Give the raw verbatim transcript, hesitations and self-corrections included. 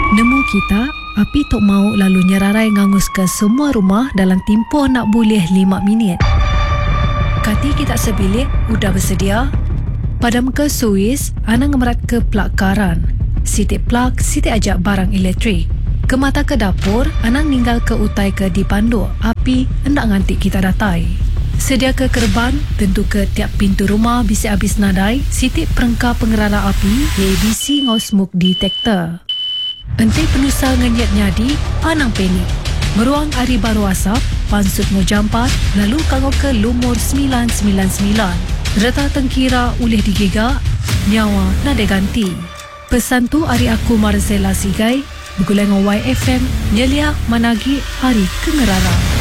Nemu kita, api tok mau lalu nyerarai ngangus ke semua rumah dalam tempoh nak boleh lima minit. Kati kita sebilik, udah bersedia? Pada muka Suis, Anang ngemerat ke plug karan. Sitik plug, sitik ajak barang elektrik. Ke mata ke dapur, Anang ninggal ke utai ke dipandu. Api, hendak ngantik kita datai. Sedia ke kerban, tentu ke tiap pintu rumah bisa habis nadai, sitik perengkah pengerala api, A B C ngau smoke detector. Entai penusa ngenyat nyadi, Anang panik. Meruang hari baru asap, pansut ngau jampat, lalu kangau ke lumur sembilan sembilan sembilan. Reta tengkira ulih digigak, nyawa nada ganti. Pesan tu hari aku Marcella Sigai, bergulai dengan Y F M, nyelia managi hari kengerara.